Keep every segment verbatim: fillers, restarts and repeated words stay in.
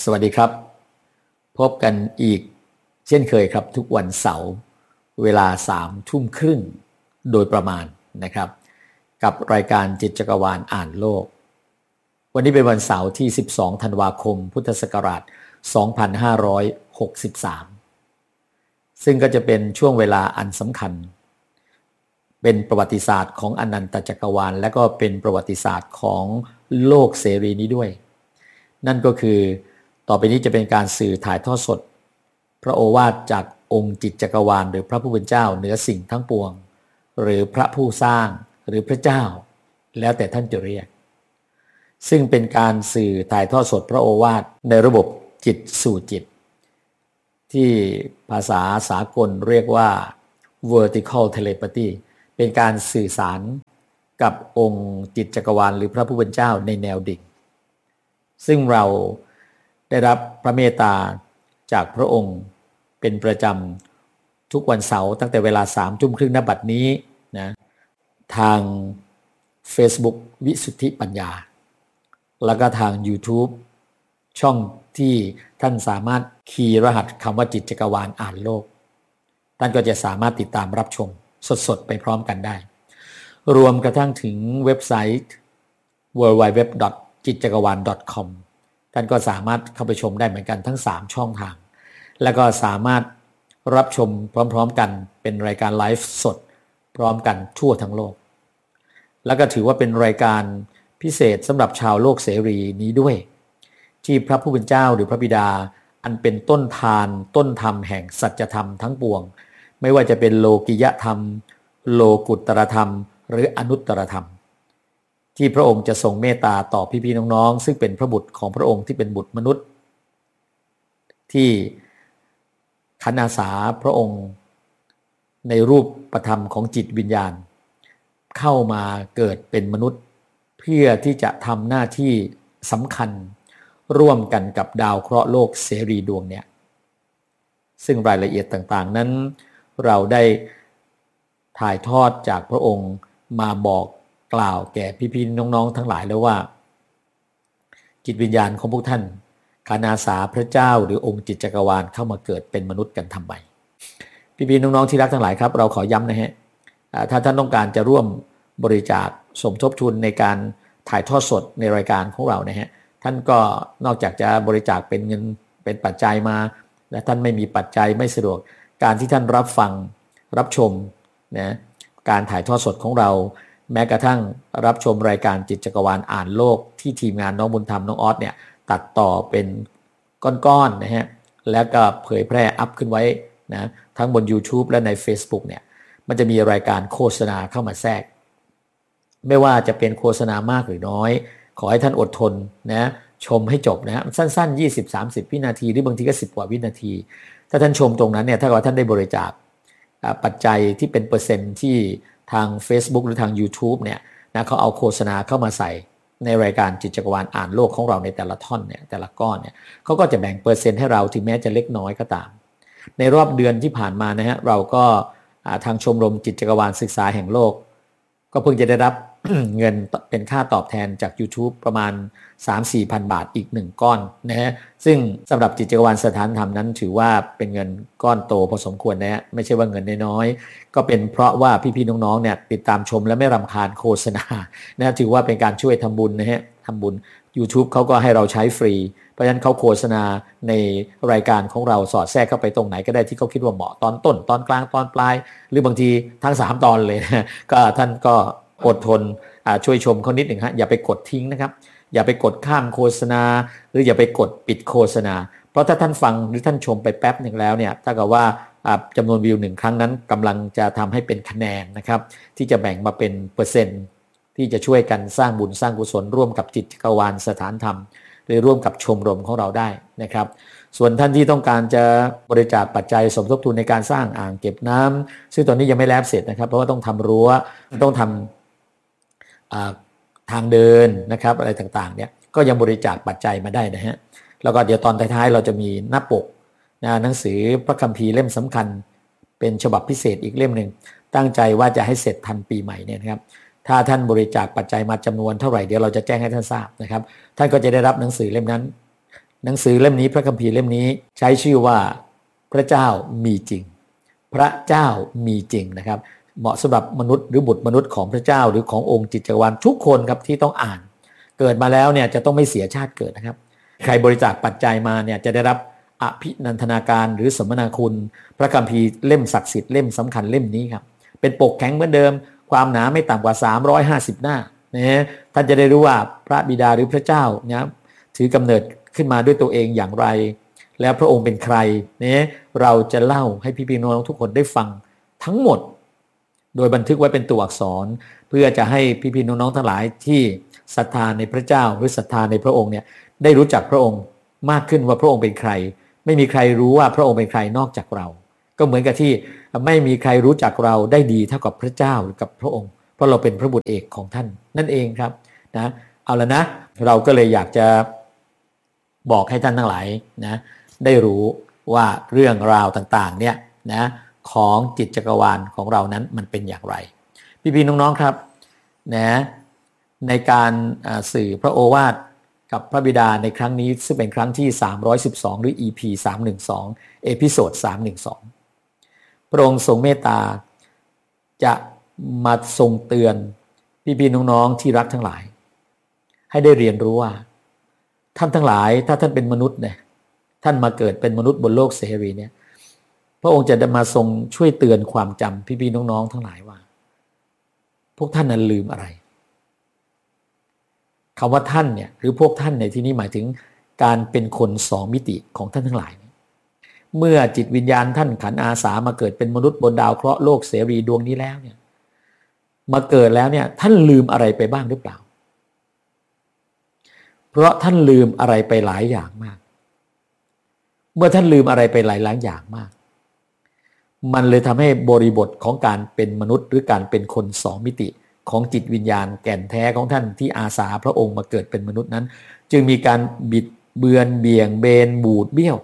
สวัสดีครับพบกันอีกเช่นเคยครับทุกวันเสาร์เวลาสามทุ่มครึ่งโดยประมาณนะครับกับรายการจิตจักรวาลอ่านโลกวันนี้เป็นวันเสาร์ที่สิบสองธันวาคมพุทธศักราชสองพันห้าร้อยหกสิบสามซึ่งก็จะเป็นช่วงเวลาอันสำคัญเป็นประวัติศาสตร์ของอนันตจักรวาลและก็เป็นประวัติศาสตร์ของโลกเสรีนี้ด้วยนั่นก็คือต่อไปนี้จะเป็นการสื่อถ่ายทอดสดพระโอวาทจากองค์จิตจักรวาลหรือพระผู้เป็นเจ้าเหนือสิ่งทั้งปวงหรือพระผู้สร้างหรือพระเจ้าแล้วแต่ท่านจะเรียกซึ่งเป็นการสื่อถ่ายทอดสดพระโอวาทในระบบจิตสู่จิตที่ภาษาสากลเรียกว่า vertical telepathy เป็นการสื่อสารกับองค์จิตจักรวาลหรือพระผู้เป็นเจ้าในแนวดิ่งซึ่งเราได้รับพระเมตตาจากพระองค์เป็นประจำทุกวันเสาร์ตั้งแต่เวลาสามทุ่มครึ่งณบัดนี้นะทาง Facebook วิสุทธิปัญญาแล้วก็ทาง YouTube ช่องที่ท่านสามารถคีย์รหัสคำว่าจิตจักรวาลอ่านโลกท่านก็จะสามารถติดตามรับชมสดๆไปพร้อมกันได้รวมกระทั่งถึงเว็บไซต์ ดับเบิลยู ดับเบิลยู ดับเบิลยู ดอท จิตจักรวาล ดอท คอม ท่านก็สามารถเข้าไปชมได้เหมือนกันทั้งสามช่องทางแล้วก็สามารถรับชมพร้อมๆกันเป็นรายการไลฟ์สดพร้อมกันทั่วทั้งโลกแล้วก็ถือว่าเป็นรายการพิเศษสำหรับชาวโลกเสรีนี้ด้วยที่พระผู้เป็นเจ้าหรือพระบิดาอันเป็นต้นทานต้นธรรมแห่งสัจธรรมทั้งปวงไม่ว่าจะเป็นโลกิยธรรมโลกุตตรธรรมหรืออนุตตรธรรมที่พระองค์จะทรงเมตตาต่อพี่ๆน้องๆซึ่งเป็นพระบุตรของพระองค์ที่เป็นบุตรมนุษย์ที่ขันอาสาพระองค์ในรูปประธรรมของจิตวิญญาณเข้ามาเกิดเป็นมนุษย์เพื่อที่จะทำหน้าที่สำคัญร่วมกันกับดาวเคราะห์โลกเสรีดวงเนี้ยซึ่งรายละเอียดต่างๆนั้นเราได้ถ่ายทอดจากพระองค์มาบอกกล่าวแก่พี่ๆน้องๆทั้งหลายแล้วว่าจิตวิญญาณของพวกท่านขันอาสาพระเจ้าหรือองค์จิตจักรวาลเข้ามาเกิดเป็นมนุษย์กันทำไมพี่ๆน้องๆที่รักทั้งหลายครับเราขอย้ำนะฮะถ้าท่านต้องการจะร่วมบริจาคสมทบทุนในการถ่ายทอดสดในรายการของเรานะฮะท่านก็นอกจากจะบริจาคเป็นเงินเป็นปัจจัยมาและท่านไม่มีปัจจัยไม่สะดวกการที่ท่านรับฟังรับชมนะการถ่ายทอดสดของเราแม้กระทั่งรับชมรายการจิตจักรวาลอ่านโลกที่ทีมงานน้องบุญธรรมน้องออสเนี่ยตัดต่อเป็นก้อนๆนะฮะแล้วก็เผยแพร่อัพขึ้นไว้นะทั้งบน YouTube และใน Facebook เนี่ยมันจะมีรายการโฆษณาเข้ามาแทรกไม่ว่าจะเป็นโฆษณามากหรือน้อยขอให้ท่านอดทนนะชมให้จบนะสั้นๆ ยี่สิบถึงสามสิบ วินาทีหรือบางทีก็สิบกว่าวินาทีถ้าท่านชมตรงนั้นเนี่ยถ้าเกิดว่าท่านได้บริจาคปัจจัยที่เป็นเปอร์เซ็นต์ที่ทาง Facebook หรือทาง YouTube เนี่ยนะเขาเอาโฆษณาเข้ามาใส่ในรายการจิตจักรวาลอ่านโลกของเราในแต่ละท่อนเนี่ยแต่ละก้อนเนี่ยเขาก็จะแบ่งเปอร์เซ็นต์ให้เราถึงแม้จะเล็กน้อยก็ตามในรอบเดือนที่ผ่านมานะฮะเราก็ทางชมรมจิตจักรวาลศึกษาแห่งโลกก็เพิ่งจะได้รับ เงินเป็นค่าตอบแทนจาก YouTube ประมาณ สามถึงสี่พัน บาทอีกหนึ่งก้อนนะฮะซึ่งสำหรับจิตจักรวาลสถานธรรมนั้นถือว่าเป็นเงินก้อนโตพอสมควรนะฮะไม่ใช่ว่าเงินน้อยๆก็เป็นเพราะว่าพี่ๆน้องๆเนี่ยติดตามชมและไม่รำคาญโฆษณานะถือว่าเป็นการช่วยทำบุญนะฮะทำบุญ YouTube เขาก็ให้เราใช้ฟรีเพราะฉะนั้นเขาโฆษณาในรายการของเราสอดแทรกเข้าไปตรงไหนก็ได้ที่เขาคิดว่าเหมาะตอนต้นตอนกลางตอนปลายหรือบางทีทั้งสามตอนเลยนะก็ท่านก็อดทนช่วยชมเขานิดหนึ่งฮะอย่าไปกดทิ้งนะครับอย่าไปกดข้ามโฆษณาหรืออย่าไปกดปิดโฆษณาเพราะถ้าท่านฟังหรือท่านชมไปแป๊บหนึ่งแล้วเนี่ยถ้าเกิดว่าจำนวนวิวหนึ่งครั้งนั้นกำลังจะทำให้เป็นคะแนนนะครับที่จะแบ่งมาเป็นเปอร์เซ็นต์ที่จะช่วยกันสร้างบุญสร้างกุศลร่วมกับจิตจักรวาลสถานธรรมหรือร่วมกับชมรมของเราได้นะครับส่วนท่านที่ต้องการจะบริจาคปัจจัยสมทบทุนในการสร้างอ่างเก็บน้ำซึ่งตอนนี้ยังไม่แล้วเสร็จนะครับเพราะว่าต้องทำรั้วต้องทำทางเดินนะครับอะไรต่างๆเนี่ยก็ยังบริจาคปัจจัยมาได้นะฮะแล้วก็เดี๋ยวตอนท้ายๆเราจะมีหน้าปกนะหนังสือพระคัมภีร์เล่มสำคัญเป็นฉบับพิเศษอีกเล่มหนึ่งตั้งใจว่าจะให้เสร็จทันปีใหม่เนี่ยนะครับถ้าท่านบริจาคปัจจัยมาจำนวนเท่าไหร่เดี๋ยวเราจะแจ้งให้ท่านทราบนะครับท่านก็จะได้รับหนังสือเล่มนั้นหนังสือเล่มนี้พระคัมภีร์เล่มนี้ใช้ชื่อว่าพระเจ้ามีจริงพระเจ้ามีจริงนะครับเหมาะสำหรับมนุษย์หรือบุตรมนุษย์ของพระเจ้าหรือขององค์จิตจักรวาลทุกคนครับที่ต้องอ่านเกิดมาแล้วเนี่ยจะต้องไม่เสียชาติเกิดนะครับใครบริจาคปัจจัยมาเนี่ยจะได้รับอภินันทนาการหรือสมนาคุณพระคัมภีร์เล่มศักดิ์สิทธิ์เล่มสำคัญเล่มนี้ครับเป็นปกแข็งเหมือนเดิมความหนาไม่ต่ำกว่าสามร้อยห้าสิบหน้านะท่านจะได้รู้ว่าพระบิดาหรือพระเจ้านะถือกำเนิดขึ้นมาด้วยตัวเองอย่างไรแล้วพระองค์เป็นใครเนี่ยเราจะเล่าให้พี่ๆน้องๆทุกคนได้ฟังทั้งหมดโดยบันทึกไว้เป็นตัวอักษรเพื่อจะให้พี่ๆน้องๆทั้งหลายที่ศรัทธาในพระเจ้าหรือศรัทธาในพระองค์เนี่ยได้รู้จักพระองค์มากขึ้นว่าพระองค์เป็นใครไม่มีใครรู้ว่าพระองค์เป็นใครนอกจากเราก็เหมือนกับที่ไม่มีใครรู้จักเราได้ดีเท่ากับพระเจ้าหรือกับพระองค์เพราะเราเป็นพระบุตรเอกของท่านนั่นเองครับนะเอาละนะเราก็เลยอยากจะบอกให้ท่านทั้งหลายนะได้รู้ว่าเรื่องราวต่างๆเนี่ยนะของจิตจักรวาลของเรานั้นมันเป็นอย่างไรพี่ๆน้องๆครับนะในการสื่อพระโอวาทกับพระบิดาในครั้งนี้ซึ่งเป็นครั้งที่สามร้อยสิบสองหรือ อี พี สามร้อยสิบสองเอพิโซดสามร้อยสิบสองพระองค์ทรงเมตตาจะมาทรงเตือนพี่ๆน้องๆที่รักทั้งหลายให้ได้เรียนรู้ว่าท่านทั้งหลายถ้าท่านเป็นมนุษย์เนี่ยท่านมาเกิดเป็นมนุษย์บนโลกเสรีเนี่ยพระองค์จะมาทรงช่วยเตือนความจำพี่ๆน้องๆทั้งหลายว่าพวกท่านนั้นลืมอะไรคำว่าท่านเนี่ยหรือพวกท่านในที่นี้หมายถึงการเป็นคนสองมิติของท่านทั้งหลายเมื่อจิตวิญญาณท่านขันอาสามาเกิดเป็นมนุษย์บนดาวเคราะห์โลกเสรีดวงนี้แล้วเนี่ยมาเกิดแล้วเนี่ยท่านลืมอะไรไปบ้างหรือเปล่าเพราะท่านลืมอะไรไปหลายอย่างมากเมื่อท่านลืมอะไรไปหลายหลายอย่างมากมันเลยทำให้บริบทของการเป็นมนุษย์หรือการเป็นคนสองมิติของจิตวิญญาณแก่นแท้ของท่านที่อาสาพระองค์มาเกิดเป็นมนุษย์นั้นจึงมีการบิดเบือนเบี่ยงเบนบูดเบี้ยว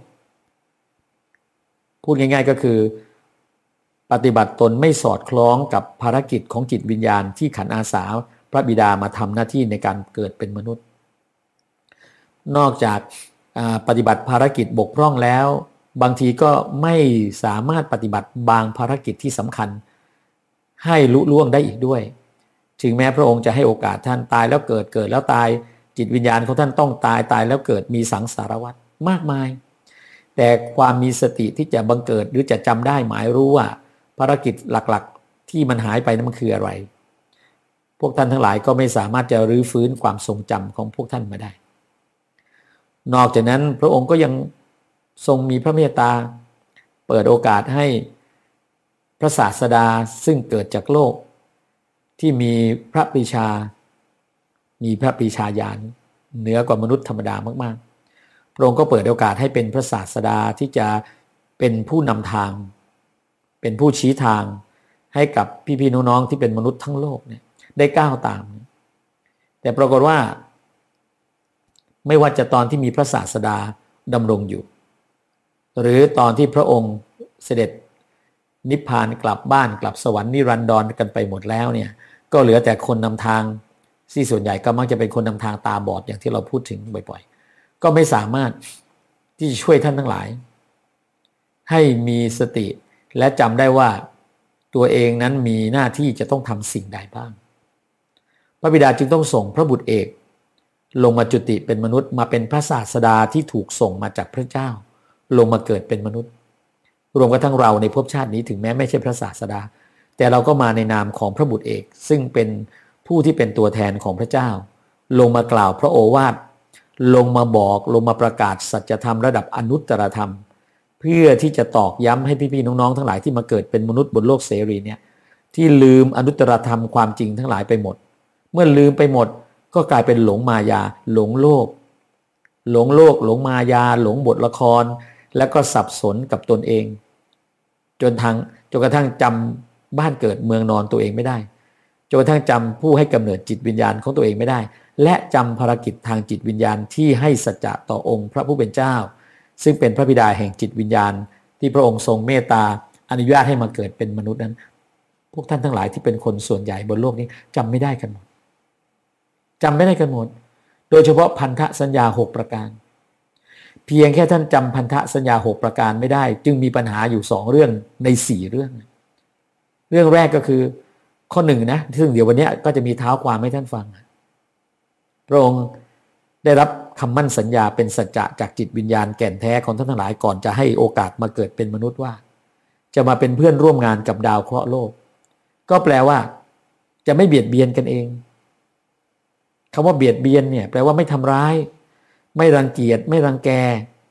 พูดง่ายๆก็คือปฏิบัติตนไม่สอดคล้องกับภารกิจของจิตวิญญาณที่ขันอาสาพระบิดามาทำหน้าที่ในการเกิดเป็นมนุษย์นอกจากปฏิบัติภารกิจบกพร่องแล้วบางทีก็ไม่สามารถปฏิบัติบางภารกิจที่สำคัญให้ลุล่วงได้อีกด้วยถึงแม้พระองค์จะให้โอกาสท่านตายแล้วเกิดเกิดแล้วตายจิตวิญญาณของท่านต้องตายตายแล้วเกิดมีสังสารวัฏมากมายแต่ความมีสติที่จะบังเกิดหรือจะจำได้หมายรู้ว่าภารกิจหลักๆที่มันหายไปนั้นมันคืออะไรพวกท่านทั้งหลายก็ไม่สามารถจะรื้อฟื้นความทรงจำของพวกท่านมาได้นอกจากนั้นพระองค์ก็ยังทรงมีพระเมตตาเปิดโอกาสให้พระศาสดาซึ่งเกิดจากโลกที่มีพระปรีชามีพระปรีชาญาณเหนือกว่ามนุษย์ธรรมดามากๆพระองค์ก็เปิดโอกาสให้เป็นพระศาสดาที่จะเป็นผู้นำทางเป็นผู้ชี้ทางให้กับพี่ๆน้องๆที่เป็นมนุษย์ทั้งโลกเนี่ยได้ก้าวตามแต่ปรากฏว่าไม่ว่าจะตอนที่มีพระศาสดาดำรงอยู่หรือตอนที่พระองค์เสด็จนิพพานกลับบ้านกลับสวรรค์นิรันดรกันไปหมดแล้วเนี่ยก็เหลือแต่คนนำทางที่ส่วนใหญ่ก็มักจะเป็นคนนำทางตาบอดอย่างที่เราพูดถึงบ่อยๆก็ไม่สามารถที่จะช่วยท่านทั้งหลายให้มีสติและจำได้ว่าตัวเองนั้นมีหน้าที่จะต้องทำสิ่งใดบ้างพระบิดาจึงต้องส่งพระบุตรเอกลงมาจุติเป็นมนุษย์มาเป็นพระศาสดาที่ถูกส่งมาจากพระเจ้าลงมาเกิดเป็นมนุษย์รวมกระทั่งเราในภพชาตินี้ถึงแม้ไม่ใช่พระศาสดาแต่เราก็มาในนามของพระบุตรเอกซึ่งเป็นผู้ที่เป็นตัวแทนของพระเจ้าลงมากล่าวพระโอวาทลงมาบอกลงมาประกาศสัจธรรมระดับอนุตตรธรรมเพื่อที่จะตอกย้ำให้พี่ๆน้องๆทั้งหลายที่มาเกิดเป็นมนุษย์บนโลกเสรีเนี่ยที่ลืมอนุตตรธรรมความจริงทั้งหลายไปหมดเมื่อลืมไปหมดก็กลายเป็นหลงมายาหลงโลกหลงโลกหลงมายาหลงบทละครแล้วก็สับสนกับตนเองจนทางจนกระทั่งจำบ้านเกิดเมืองนอนตัวเองไม่ได้จนกระทั่งจำผู้ให้กำเนิดจิตวิญญาณของตัวเองไม่ได้และจำภารกิจทางจิตวิญญาณที่ให้สัจจะต่อองค์พระผู้เป็นเจ้าซึ่งเป็นพระบิดาแห่งจิตวิญญาณที่พระองค์ทรงเมตตาอนุญาตให้มาเกิดเป็นมนุษย์นั้นพวกท่านทั้งหลายที่เป็นคนส่วนใหญ่บนโลกนี้จำไม่ได้กันหมดจำไม่ได้กันหมดโดยเฉพาะพันธสัญญาหกประการเพียงแค่ท่านจำพันธสัญญาหกประการไม่ได้จึงมีปัญหาอยู่สองเรื่องในสี่เรื่องเรื่องแรกก็คือข้อหนึ่งนะซึ่งเดี๋ยววันนี้ก็จะมีเท้าความให้ท่านฟังพระองค์ได้รับคำมั่นสัญญาเป็นสัจจะจากจิตวิญญาณแก่นแท้ของท่านทั้งหลายก่อนจะให้โอกาสมาเกิดเป็นมนุษย์ว่าจะมาเป็นเพื่อนร่วมงานกับดาวเคราะห์โลกก็แปลว่าจะไม่เบียดเบียนกันเองคำว่าเบียดเบียนเนี่ยแปลว่าไม่ทำร้ายไม่รังเกียจไม่รังแก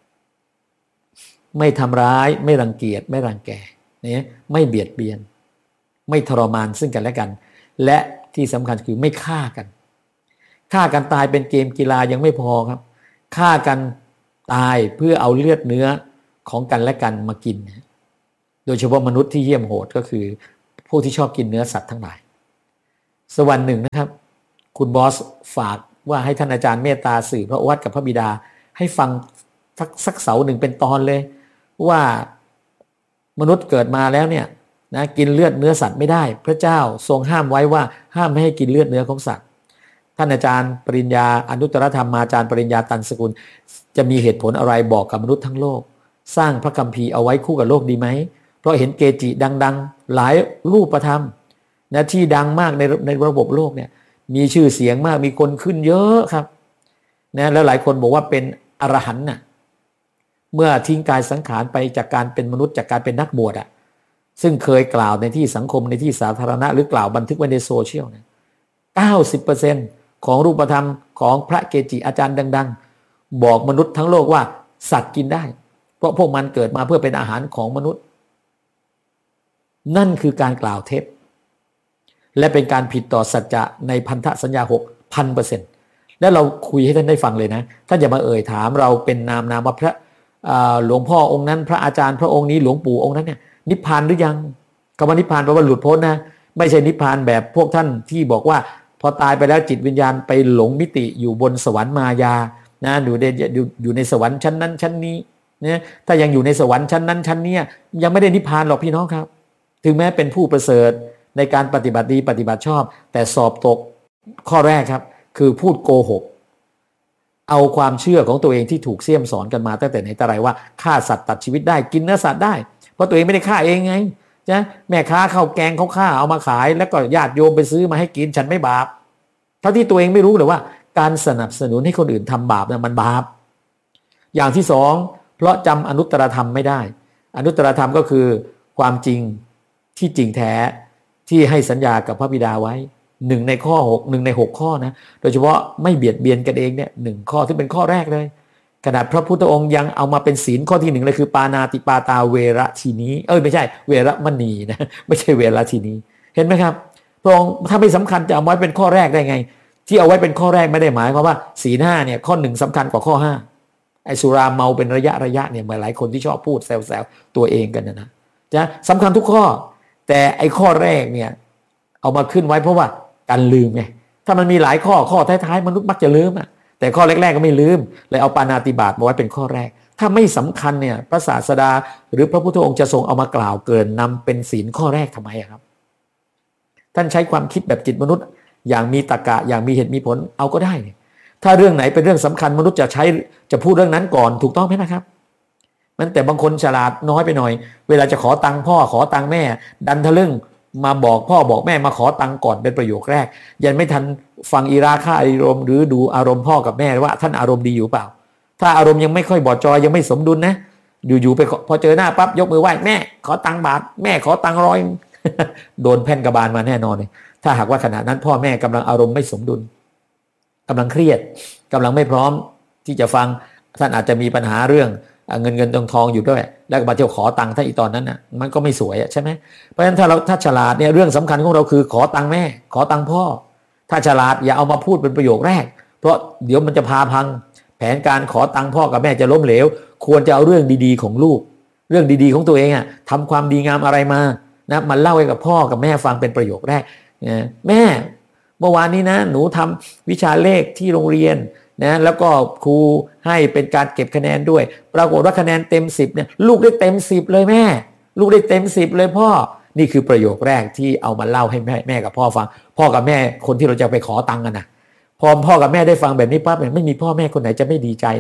ไม่ทำร้ายไม่รังเกียจไม่รังแกเนี่ยไม่เบียดเบียนไม่ทรมานซึ่งกันและกันและที่สำคัญคือไม่ฆ่ากันฆ่ากันตายเป็นเกมกีฬายังไม่พอครับฆ่ากันตายเพื่อเอาเลือดเนื้อของกันและกันมากินโดยเฉพาะมนุษย์ที่เหี้ยมโหดก็คือผู้ที่ชอบกินเนื้อสัตว์ทั้งหลายสวรรค์หนึ่งนะครับคุณบอสฝากว่าให้ท่านอาจารย์เมตตาสื่อพระโอวาทกับพระบิดาให้ฟังสักสักเสาหนึ่งเป็นตอนเลยว่ามนุษย์เกิดมาแล้วเนี่ยนะกินเลือดเนื้อสัตว์ไม่ได้พระเจ้าทรงห้ามไว้ว่าห้ามไม่ให้กินเลือดเนื้อของสัตว์ท่านอาจารย์ปริญญาอนุตตรธรรมาจารย์ปริญญาตันสกุลจะมีเหตุผลอะไรบอกกับมนุษย์ทั้งโลกสร้างพระคัมภีร์เอาไว้คู่กับโลกดีไหมเพราะเห็นเกจิดังๆหลายรูปธรรมนะที่ดังมากในในระบบโลกเนี่ยมีชื่อเสียงมากมีคนขึ้นเยอะครับนะแล้วหลายคนบอกว่าเป็นอรหันต์น่ะเมื่อทิ้งกายสังขารไปจากการเป็นมนุษย์จากการเป็นนักบวชอ่ะซึ่งเคยกล่าวในที่สังคมในที่สาธารณะหรือกล่าวบันทึกไว้ในโซเชียลเนี่ย เก้าสิบเปอร์เซ็นต์ ของรูปธรรมของพระเกจิอาจารย์ดังๆบอกมนุษย์ทั้งโลกว่าสัตว์กินได้เพราะพวกมันเกิดมาเพื่อเป็นอาหารของมนุษย์นั่นคือการกล่าวเท็จและเป็นการผิดต่อสัจจะในพันธสัญญา หกพันเปอร์เซ็นต์ และเราคุยให้ท่านได้ฟังเลยนะท่านอย่ามาเอ่ยถามเราเป็นนามนามว่าพระหลวงพ่อองค์นั้นพระอาจารย์พระองค์นี้หลวงปู่องค์นั้นเนี่ยนิพพานหรือยังคำว่านิพพานแปลว่าหลุดพ้นนะไม่ใช่นิพพานแบบพวกท่านที่บอกว่าพอตายไปแล้วจิตวิญญาณไปหลงมิติอยู่บนสวรรค์มายานะอยู่ในอยู่ในสวรรค์ชั้นนั้นชั้นนี้เนี่ยถ้ายังอยู่ในสวรรค์ชั้นนั้นชั้นนี้ยังไม่ได้นิพพานหรอกพี่น้องครับถึงแม้เป็นผู้ประเสริฐในการปฏิบัติดีปฏิบัติชอบแต่สอบตกข้อแรกครับคือพูดโกหกเอาความเชื่อของตัวเองที่ถูกเสี่ยมสอนกันมาตั้งแต่ไหนแต่ไรว่าฆ่าสัตว์ตัดชีวิตได้กินเนื้อสัตว์ได้เพราะตัวเองไม่ได้ฆ่าเองไงนะแม่ค้าข้าวแกงเขาฆ่าเอามาขายแล้วก็ญาติโยมไปซื้อมาให้กินฉันไม่บาปเท่าที่ตัวเองไม่รู้เลยว่าการสนับสนุนให้คนอื่นทำบาปเนี่ยมันบาปอย่างที่สองเพราะจำอนุตตรธรรมไม่ได้อนุตตรธรรมก็คือความจริงที่จริงแท้ที่ให้สัญญากับพระบิดาไว้หนึ่งในข้อหกหนึ่งในหกข้อนะโดยเฉพาะไม่เบียดเบียนกันเองเนี่ยหนึ่งข้อที่เป็นข้อแรกเลยขนาดพระพุทธองค์ยังเอามาเป็นศีลข้อที่หนึ่งเลยคือปานาติปาตาเวระทีนี้เอ้ยไม่ใช่เวระมณีนะไม่ใช่เวระทีนี้เห็นไหมครับพระองค์ถ้าไม่สำคัญจะเอาไว้เป็นข้อแรกได้ไงที่เอาไว้เป็นข้อแรกไม่ได้หมายความว่าศีลห้าเนี่ยข้อหนึ่งสำคัญกว่าข้อห้าไอ้สุราเมาเป็นระยะระยะเนี่ยหลายคนที่ชอบพูดแซวๆตัวเองกันนะนะจะสำคัญทุกข้อแต่ไอ้ข้อแรกเนี่ยเอามาขึ้นไว้เพราะว่าการลืมไงถ้ามันมีหลายข้อข้อท้ายๆมนุษย์มักจะลืมอ่ะแต่ข้อแรกๆก็ไม่ลืมเลยเอาปาณาติบาตมาไว้เป็นข้อแรกถ้าไม่สำคัญเนี่ยพระศาสดาหรือพระพุทธองค์จะทรงเอามากล่าวเกินนำเป็นศีลข้อแรกทำไมครับท่านใช้ความคิดแบบจิตมนุษย์อย่างมีตรรกะอย่างมีเหตุมีผลเอาก็ได้ถ้าเรื่องไหนเป็นเรื่องสำคัญมนุษย์จะใช้จะพูดเรื่องนั้นก่อนถูกต้องไหมนะครับมันแต่บางคนฉลาดน้อยไปหน่อยเวลาจะขอตังค์พ่อขอตังค์แม่ดันทะลึ่งมาบอกพ่อบอกแม่มาขอตังค์ก่อนเป็นประโยคแรกยังไม่ทันฟังอีราค่าอารมณ์หรือดูอารมณ์พ่อกับแม่ว่าท่านอารมณ์ดีอยู่เปล่าถ้าอารมณ์ยังไม่ค่อยบอดจอยยังไม่สมดุลนะอยู่ๆไปพอเจอหน้าปั๊บยกมือไหว้แม่ขอตังค์บาทแม่ขอตังค์ร้อยโดนแผ่นกระบาลมาแน่นอนเลยถ้าหากว่าขณะนั้นพ่อแม่กำลังอารมณ์ไม่สมดุลกำลังเครียดกำลังไม่พร้อมที่จะฟังท่านอาจจะมีปัญหาเรื่องเงินเงินทองทองอยู่ด้วยแล้วก็มาเที่ยวขอตังค์ท่านอีตอนนั้นน่ะมันก็ไม่สวยใช่ไหมเพราะฉะนั้นถ้าเราถ้าฉลาดเนี่ยเรื่องสำคัญของเราคือขอตังค์แม่ขอตังค์พ่อถ้าฉลาดอย่าเอามาพูดเป็นประโยคแรกเพราะเดี๋ยวมันจะพาพังแผนการขอตังค์พ่อกับแม่จะล้มเหลวควรจะเอาเรื่องดีๆของลูกเรื่องดีๆของตัวเองอ่ะทำความดีงามอะไรมานะมันเล่าให้กับพ่อกับแม่ฟังเป็นประโยคแรกแม่เมื่อวานนี้นะหนูทำวิชาเลขที่โรงเรียนนะแล้วก็ครูให้เป็นการเก็บคะแนนด้วยปรากฏว่าคะแนนเต็มสิบเนี่ยลูกได้เต็มสิบเลยแม่ลูกได้เต็มสิบเลยพ่อนี่คือประโยคแรกที่เอามาเล่าให้แม่แม่กับพ่อฟังพ่อกับแม่คนที่เราจะไปขอตังค์กันนะพอพ่อกับแม่ได้ฟังแบบนี้ปั๊บเนี่ยไม่มีพ่อแม่คนไหนจะไม่ดีใจนะ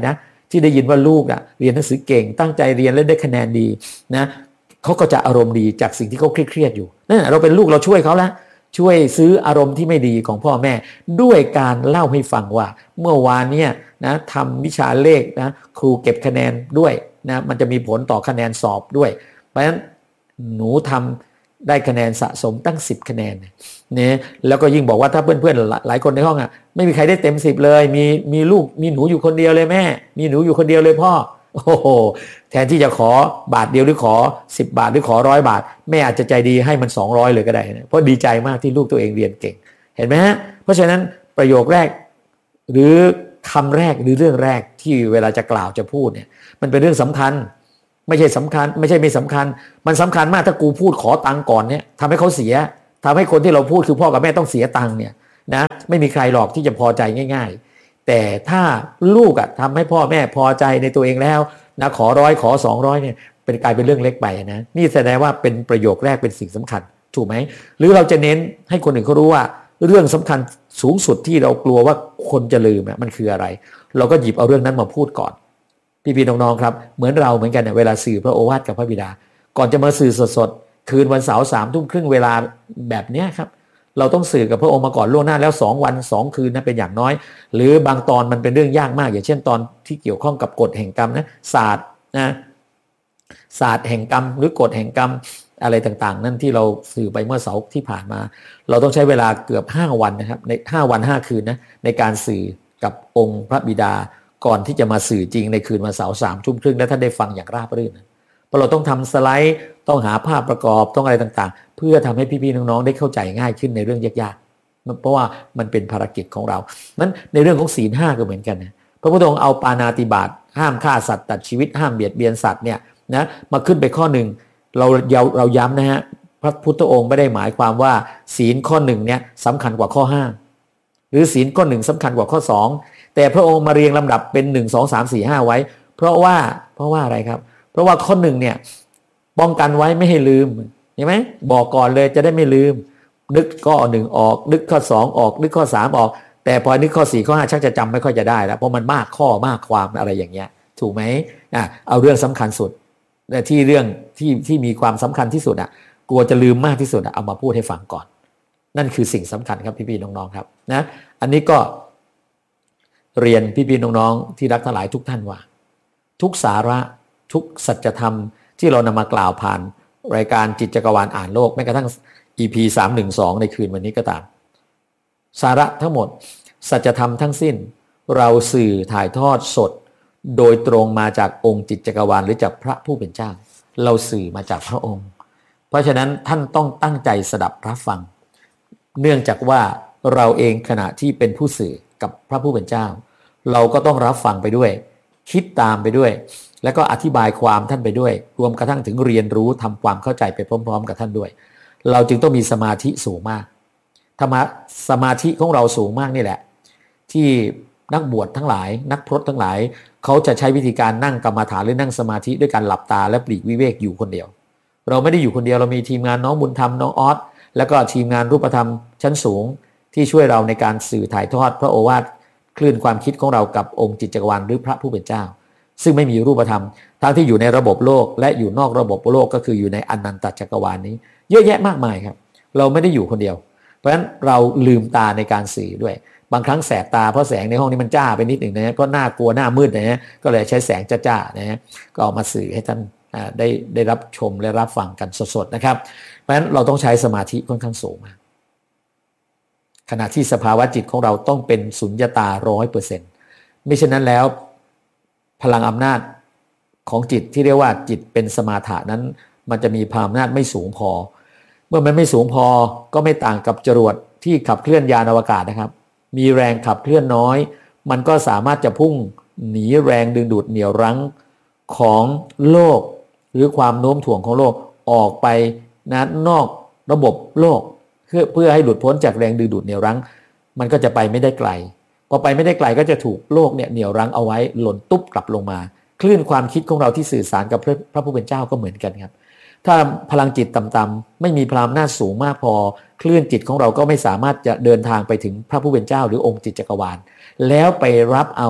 ที่ได้ยินว่าลูกอ่ะเรียนหนังสือเก่งตั้งใจเรียนและได้คะแนนดีนะเขาก็จะอารมณ์ดีจากสิ่งที่เขาเครียดๆอยู่นั่นเราเป็นลูกเราช่วยเขาแล้วช่วยซื้ออารมณ์ที่ไม่ดีของพ่อแม่ด้วยการเล่าให้ฟังว่าเมื่อวานเนี่ยนะทำวิชาเลขนะครูเก็บคะแนนด้วยนะมันจะมีผลต่อคะแนนสอบด้วยเพราะฉะนั้นหนูทำได้คะแนนสะสมตั้งสิบคะแนนเนี่ยแล้วก็ยิ่งบอกว่าถ้าเพื่อนๆหลายคนในห้องอ่ะไม่มีใครได้เต็มสิบเลยมีมีลูกมีหนูอยู่คนเดียวเลยแม่มีหนูอยู่คนเดียวเลยพ่อโอ้โหแทนที่จะขอบาทเดียวหรือขอสิบบาทหรือขอร้อยบาทแม่อาจจะใจดีให้มันสองร้อยเลยก็ได้นะเพราะดีใจมากที่ลูกตัวเองเรียนเก่งเห็นไหมฮะเพราะฉะนั้นประโยคแรกหรือคำแรกหรือเรื่องแรกที่เวลาจะกล่าวจะพูดเนี่ยมันเป็นเรื่องสำคัญไม่ใช่สำคัญไม่ใช่ไม่สำคัญมันสำคัญมากถ้ากูพูดขอตังค์ก่อนเนี่ยทำให้เขาเสียทำให้คนที่เราพูดคือพ่อกับแม่ต้องเสียตังค์เนี่ยนะไม่มีใครหรอกที่จะพอใจง่ายๆแต่ถ้าลูกอะทำให้พ่อแม่พอใจในตัวเองแล้วนะขอร้อยขอสองร้อยเนี่ยเป็นกลายเป็นเรื่องเล็กไปนะนี่แสดงว่าเป็นประโยคแรกเป็นสิ่งสำคัญถูกไหมหรือเราจะเน้นให้คนอื่นเขารู้ว่าเรื่องสำคัญสูงสุดที่เรากลัวว่าคนจะลืมมันคืออะไรเราก็หยิบเอาเรื่องนั้นมาพูดก่อนพี่ๆน้องๆครับเหมือนเราเหมือนกันเนี่ยเวลาสื่อพระโอวาทกับพระบิดาก่อนจะมาสื่อสดๆคืนวันเสาร์สามทุ่มครึ่งเวลาแบบเนี้ยครับเราต้องสื่อกับพระองค์มาก่อนล่วงหน้าแล้วสองวันสองคืนนะเป็นอย่างน้อยหรือบางตอนมันเป็นเรื่องยากมากอย่างเช่นตอนที่เกี่ยวข้องกับกฎแห่งกรรมนะศาสตร์นะศาสตร์แห่งกรรมหรือกฎแห่งกรรมอะไรต่างๆนั่นที่เราสื่อไปเมื่อเสาร์ที่ผ่านมาเราต้องใช้เวลาเกือบห้าวันนะครับในห้าวันห้าคืนนะในการสื่อกับองค์พระบิดาก่อนที่จะมาสื่อจริงในคืนวันเสาร์สามทุ่มครึ่งและท่านได้ฟังอย่างราบรื่นเพราะเราต้องทำสไลด์ต้องหาภาพประกอบต้องอะไรต่างๆเพื่อทำให้พี่ๆน้องๆได้เข้าใจง่ายขึ้นในเรื่องยากๆเพราะว่ามันเป็นภารกิจของเรานั้นในเรื่องของศีลห้าก็เหมือนกันนะพระพุทธองค์เอาปาณาติบาตห้ามฆ่าสัตว์ตัดชีวิตห้ามเบียดเบียนสัตว์เนี่ยนะมาขึ้นไปข้อหนึ่งเราเราย้ำนะฮะพระพุทธองค์ไม่ได้หมายความว่าศีลข้อหนึ่งเนี่ยสำคัญกว่าข้อห้าหรือศีลข้อหนึ่งสำคัญกว่าข้อสองแต่พระองค์มาเรียงลำดับเป็นหนึ่งสองสามสี่ห้าไว้เพราะว่าเพราะว่าอะไรครับเพราะว่าข้อหนึ่งเนี่ยป้องกันไว้ไม่ให้ลืมเห็นไหมบอกก่อนเลยจะได้ไม่ลืมนึกข้อหนึ่งออกนึกข้อสองออกนึกข้อสามออกแต่พอนึกข้อสี่ข้อห้าชักจะจำไม่ค่อยจะได้แล้วเพราะมันมากข้อมากความอะไรอย่างเงี้ยถูกไหมอ่ะเอาเรื่องสำคัญสุดและที่เรื่องที่ที่มีความสำคัญที่สุดอ่ะกลัวจะลืมมากที่สุดอ่ะเอามาพูดให้ฟังก่อนนั่นคือสิ่งสำคัญครับพี่ๆน้องๆครับนะอันนี้ก็เรียนพี่ๆน้องๆที่รักทั้งหลายทุกท่านว่าทุกสาระทุกสัจธรรมที่เรานำมากล่าวผ่านรายการจิตจักรวาลอ่านโลกแม้กระทั่ง อี พี สามหนึ่งสองในคืนวันนี้ก็ตามสาระทั้งหมดสัจธรรมทั้งสิ้นเราสื่อถ่ายทอดสดโดยตรงมาจากองค์จิตจักรวาลหรือจากพระผู้เป็นเจ้าเราสื่อมาจากพระองค์เพราะฉะนั้นท่านต้องตั้งใจสดับรับฟังเนื่องจากว่าเราเองขณะที่เป็นผู้สื่อกับพระผู้เป็นเจ้าเราก็ต้องรับฟังไปด้วยคิดตามไปด้วยแล้วก็อธิบายความท่านไปด้วยรวมกระทั่งถึงเรียนรู้ทำความเข้าใจไปพร้อมๆกับท่านด้วยเราจึงต้องมีสมาธิสูงมากธรรมะสมาธิของเราสูงมากนี่แหละที่นักบวชทั้งหลายนักพรตทั้งหลายเขาจะใช้วิธีการนั่งกรรมฐานหรือนั่งสมาธิด้วยการหลับตาและปลีกวิเวกอยู่คนเดียวเราไม่ได้อยู่คนเดียวเรามีทีมงานน้องบุญธรรมน้องออสแล้วก็ทีมงานรูปธรรมชั้นสูงที่ช่วยเราในการสื่อถ่ายทอดพระโอวาทคลื่นความคิดของเรากับองค์จิตจักรวาลหรือพระผู้เป็นเจ้าซึ่งไม่มีรูปธรรมทั้งที่อยู่ในระบบโลกและอยู่นอกระบบโลกก็คืออยู่ในอนันตจักรวาลนี้เยอะแยะมากมายครับเราไม่ได้อยู่คนเดียวเพราะฉะนั้นเราลืมตาในการสื่อด้วยบางครั้งแสบตาเพราะแสงในห้องนี้มันจ้าไปนิดหนึ่งนะก็น่ากลัวหน้ามืดนะฮะก็เลยใช้แสงจ้าๆนะฮะก็เอามาสื่อให้ท่านได้ได้รับชมและรับฟังกันสดๆนะครับเพราะฉะนั้นเราต้องใช้สมาธิค่อนข้างสูงมากขณะที่สภาวะจิตของเราต้องเป็นสุญญตาร้อยเปอร์เซ็นต์ไม่เช่นนั้นแล้วพลังอำนาจของจิตที่เรียกว่าจิตเป็นสมาถะนั้นมันจะมีพลังอำนาจไม่สูงพอเมื่อมันไม่สูงพอก็ไม่ต่างกับจรวดที่ขับเคลื่อนยานอวกาศนะครับมีแรงขับเคลื่อนน้อยมันก็สามารถจะพุ่งหนีแรงดึงดูดเหนี่ยวรั้งของโลกหรือความโน้มถ่วงของโลกออกไปนะนอกระบบโลกเพื่อเพื่อให้หลุดพ้นจากแรงดึงดูดเหนี่ยวรั้งมันก็จะไปไม่ได้ไกลพอไปไม่ได้ไกลก็จะถูกโลกเนี่ยเหนี่ยวรั้งเอาไว้หล่นตุ๊บกลับลงมาคลื่นความคิดของเราที่สื่อสารกับพระผู้เป็นเจ้าก็เหมือนกันครับถ้าพลังจิตต่ำๆไม่มีพลังอำนาจสูงมากพอคลื่นจิตของเราก็ไม่สามารถจะเดินทางไปถึงพระผู้เป็นเจ้าหรือองค์จิตจักรวาลแล้วไปรับเอา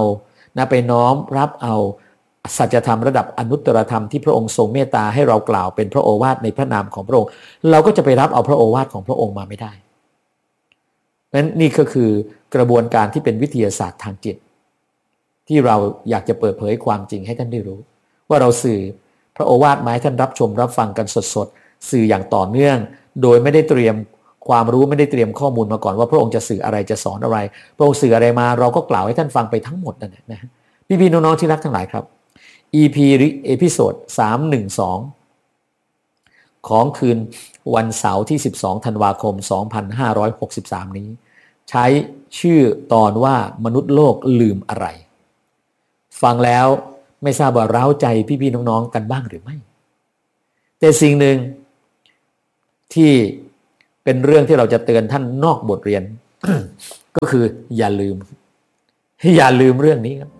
นะไปน้อมรับเอาสัจธรรมระดับอนุตตรธรรมที่พระองค์ทรงเมตตาให้เรากล่าวเป็นพระโอวาทในพระนามของพระองค์เราก็จะไปรับเอาพระโอวาทของพระองค์มาไม่ได้เพราะฉะนั้นนี่ก็คือกระบวนการที่เป็นวิทยาศาสตร์ทางจิตที่เราอยากจะเปิดเผยความจริงให้ท่านได้รู้ว่าเราสื่อพระโอวาทมาให้ท่านรับชมรับฟังกันสดๆสื่ออย่างต่อเนื่องโดยไม่ได้เตรียมความรู้ไม่ได้เตรียมข้อมูลมาก่อนว่าพระองค์จะสื่ออะไรจะสอนอะไรพระองค์สื่ออะไรมาเราก็กล่าวให้ท่านฟังไปทั้งหมดนั่นแหละนะพี่ๆน้องๆที่รักทั้งหลายครับ อี พี หรือเอพิโซดสามหนึ่งสองของคืนวันเสาร์ที่สิบสองธันวาคมสองพันห้าร้อยหกสิบสามนี้ใช้ชื่อตอนว่ามนุษย์โลกลืมอะไรฟังแล้วไม่ทราบว่าเร้าใจพี่ๆน้องๆกันบ้างหรือไม่แต่สิ่งหนึ่งที่เป็นเรื่องที่เราจะเตือนท่านนอกบทเรียน ก็คืออย่าลืมอย่าลืมเรื่องนี้ครับ